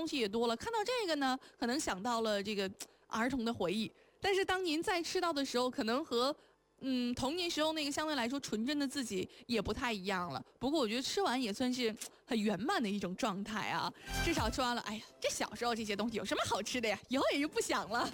东西也多了，看到这个呢，可能想到了这个儿童的回忆。但是当您再吃到的时候，可能和童年时候那个相对来说纯真的自己也不太一样了。不过我觉得吃完也算是很圆满的一种状态啊，至少吃完了。哎呀，这小时候这些东西有什么好吃的呀？以后也就不想了。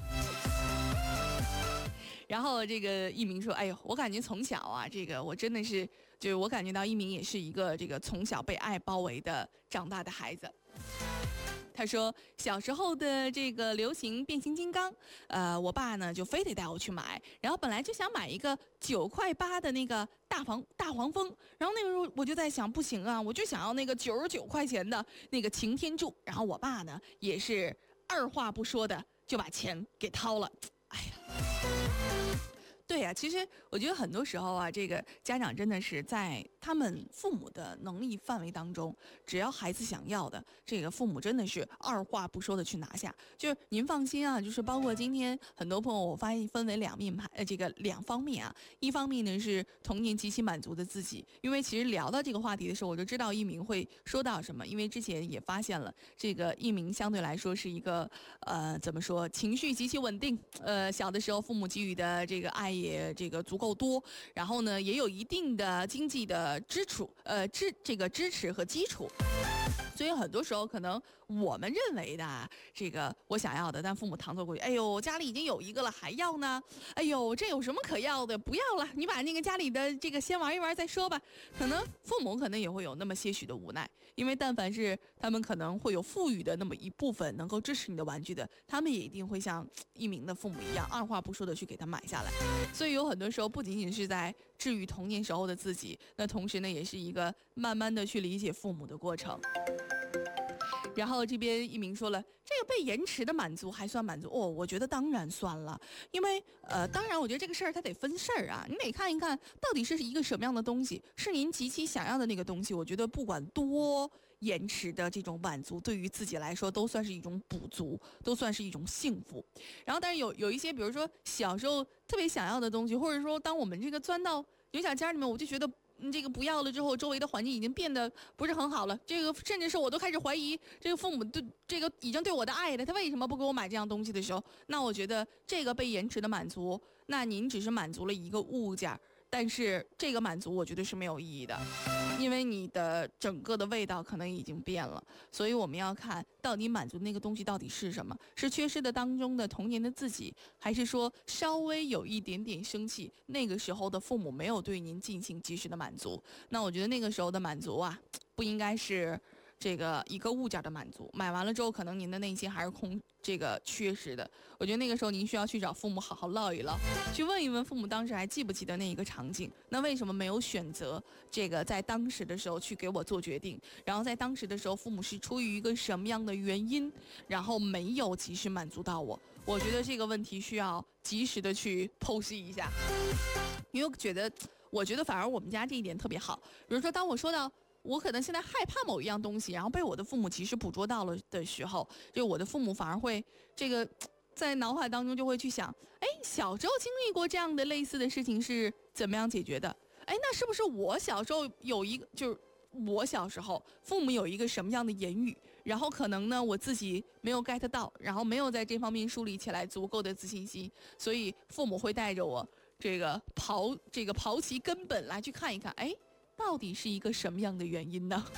然后这个一鸣说：“哎呦，我感觉从小啊，这个我真的是，就是我感觉到一鸣也是一个这个从小被爱包围的长大的孩子。”他说小时候的这个流行变形金刚，我爸呢就非得带我去买，然后本来就想买一个9.8块的那个大黄蜂，然后那个时候我就在想，不行啊，我就想要那个99块钱的那个擎天柱，然后我爸呢也是二话不说的就把钱给掏了。哎呀，对呀，其实我觉得很多时候啊，这个家长真的是在他们父母的能力范围当中，只要孩子想要的，这个父母真的是二话不说的去拿下。就是您放心啊，就是包括今天很多朋友，我发现分为两方面啊。一方面呢是童年极其满足的自己，因为其实聊到这个话题的时候，我就知道一鸣会说到什么，因为之前也发现了这个一鸣相对来说是一个怎么说，情绪极其稳定，小的时候父母给予的这个爱也这个足够多，然后呢也有一定的经济的支持和基础。所以很多时候可能我们认为的这个我想要的，但父母搪塞过去，哎呦家里已经有一个了还要呢，哎呦这有什么可要的，不要了，你把那个家里的这个先玩一玩再说吧。可能父母可能也会有那么些许的无奈，因为但凡是他们可能会有富裕的那么一部分能够支持你的玩具的，他们也一定会像一鸣的父母一样二话不说的去给他买下来。所以有很多时候不仅仅是在治愈童年时候的自己，那同时呢也是一个慢慢的去理解父母的过程。然后这边一鸣说了，这个被延迟的满足还算满足哦？我觉得当然算了，因为当然我觉得这个事儿它得分事儿啊，你得看一看到底是一个什么样的东西，是您极其想要的那个东西。我觉得不管多延迟的这种满足，对于自己来说都算是一种补足，都算是一种幸福。然后但是有一些，比如说小时候特别想要的东西，或者说当我们这个钻到有小家里面，我就觉得这个不要了之后，周围的环境已经变得不是很好了。这个甚至是我都开始怀疑，这个父母对这个已经对我的爱了，他为什么不给我买这样东西的时候，那我觉得这个被延迟的满足，那您只是满足了一个物件，但是这个满足我觉得是没有意义的，因为你的整个的味道可能已经变了。所以我们要看到底满足那个东西到底是什么，是缺失的当中的童年的自己，还是说稍微有一点点生气，那个时候的父母没有对您进行及时的满足。那我觉得那个时候的满足啊，不应该是这个一个物件的满足，买完了之后可能您的内心还是这个缺失的。我觉得那个时候您需要去找父母好好唠一唠，去问一问父母当时还记不记得那一个场景，那为什么没有选择这个在当时的时候去给我做决定，然后在当时的时候父母是出于一个什么样的原因，然后没有及时满足到我。我觉得这个问题需要及时的去剖析一下。因为我觉得反而我们家这一点特别好，比如说当我说到我可能现在害怕某一样东西，然后被我的父母及时捕捉到了的时候，就我的父母反而会这个在脑海当中就会去想，哎，小时候经历过这样的类似的事情是怎么样解决的？哎，那是不是我小时候有一个就是我小时候父母有一个什么样的言语，然后可能呢我自己没有 get 到，然后没有在这方面树立起来足够的自信心，所以父母会带着我这个刨其根本来去看一看，哎，到底是一个什么样的原因呢？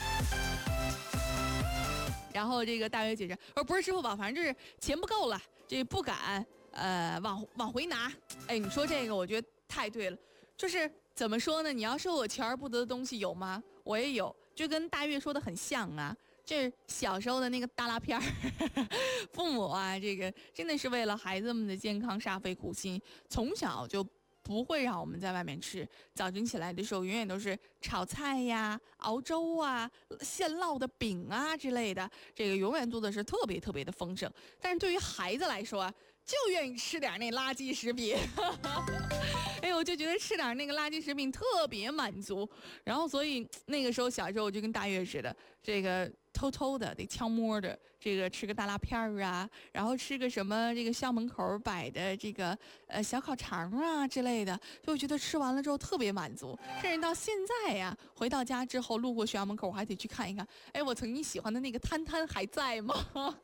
然后这个大约解释，而不是支付宝，反正就是钱不够了，这不敢往回拿。哎，你说这个我觉得太对了，就是怎么说呢？你要说我求而不得的东西有吗？我也有，就跟大月说的很像啊。这小时候的那个大拉片儿，父母啊，这个真的是为了孩子们的健康煞费苦心，从小就不会让我们在外面吃。早晨起来的时候，永远都是炒菜呀、熬粥啊、现烙的饼啊之类的，这个永远做的是特别特别的丰盛。但是对于孩子来说啊，就愿意吃点那垃圾食品。哎呦，我就觉得吃点那个垃圾食品特别满足。然后所以那个时候小时候我就跟大月似的，这个偷偷的得悄摸的这个吃个大拉片儿啊，然后吃个什么这个校门口摆的这个小烤肠啊之类的，就觉得吃完了之后特别满足。甚至到现在呀，回到家之后路过学校门口，我还得去看一看，哎，我曾经喜欢的那个摊摊还在吗？